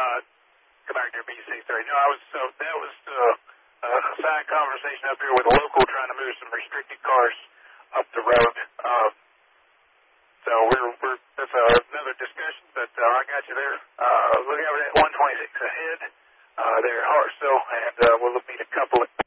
come back near B630. No, that was a side conversation up here with a local trying to move some restricted cars up the road. So that's another discussion, but I got you there. Look out for that 126 ahead there at Hartsville, and we'll meet a couple at